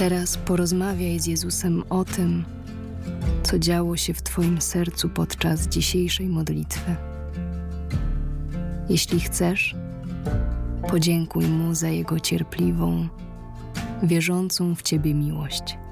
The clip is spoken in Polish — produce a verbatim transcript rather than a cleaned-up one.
Teraz porozmawiaj z Jezusem o tym, co działo się w Twoim sercu podczas dzisiejszej modlitwy. Jeśli chcesz, podziękuj Mu za Jego cierpliwą, wierzącą w Ciebie miłość.